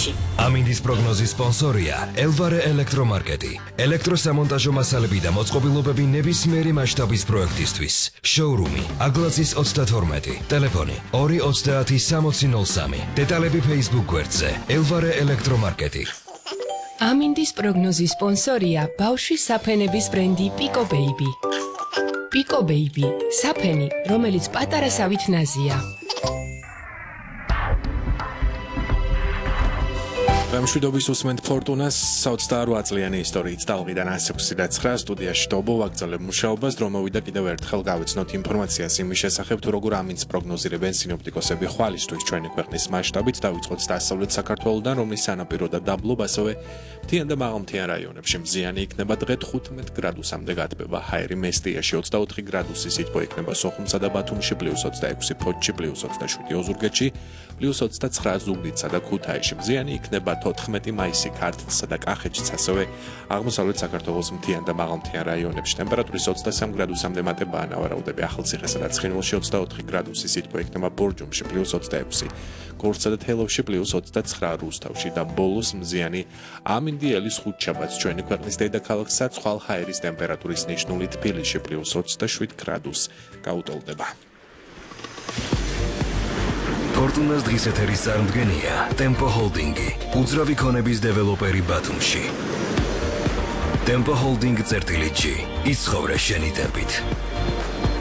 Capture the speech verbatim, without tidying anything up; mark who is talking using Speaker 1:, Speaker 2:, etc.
Speaker 1: ბათუმში.
Speaker 2: ამინდის პროგნოზის სპონსორია ელვარე ელექტრომარკეტი. ელექტროსამონტაჟო მასალები და მოწყობილობები ნებისმიერი მასშტაბის პროექტისთვის. შოურუმი აგლაზის ოცდათორმეტი. ტელეფონი ორი ოცდაათი სამოცი ნოლ სამი. დეტალები Facebook გვერდზე ელვარე ელექტრომარკეტი.
Speaker 1: ამინდის პროგნოზის სპონსორია ბავშვის საფენების ბრენდი Pico Baby. Pico Baby, საფენი, რომელიც პატარასავით ნაზია.
Speaker 3: მშვიდობის უსმენთ ფორტუნას ოცდაოთხ წლიანი ისტორიით ტალღიდან ათი და ცხრა სტუდიაში დობო ვაგრძელებ მუშაობას დრომოვიდა კიდევ ერთხელ გავიცნოთ ინფორმაციას იმის შესახებ თუ როგორ ამინდს პროგნოზირებენ სინოპტიკოსები ხვალისთვის ჩვენი ქვეყნის მასშტაბით დავიწყოთ დასავლეთ საქართველოდან რომლის სანაპირო და დაბლობ ასევე მთიან და მაღალმთიან რაიონებში მზიანი იქნება დღე თხუთმეტ გრადუსამდე გათბება ჰაერი მესტიაში ოცდაოთხი გრადუსი სითბო იქნება სოხუმსა და ბათუმში პლუს ოცდაექვსი ფოთში პლუს ოცდაშვიდი ოზურგეთში პლუს ოცდაცხრა ზუგდიდსა და ქუთაისში მზიანი იქნება თოთხმეტი მაისი ქართლსა და კახეთშიც ასევე აღმოსავლეთ საქართველოს მთიან და მაღალმთიან რაიონებში ტემპერატურის ოცდასამი გრადუსამდე მატებაა ნავარაუდები ახალციხესა და ცხინვალში ოცდაოთხი გრადუსი სითბო იქნება ბორჯომში პლუს ოცდაექვსი გორცსა და თელავში პლუს ოცდაცხრა რუსთავში და ბოლოს მზიანი ამინდიელის ხუთშაბათს ჩვენი ქვეყნის დედაქალაქსა ცხვალ ჰაერის ტემპერატურის ნიშნული თბილისში პლუს ოცდაშვიდ გრადუსს გაუტოლდება.
Speaker 2: ფორტუნას დღის ეთერის წარმდგენია Tempo Holding-ი, უძრავი ქონების დეველოპერი ბათუმში. Tempo Holding წერტილი G, იცხოვრე შენი ტემპით.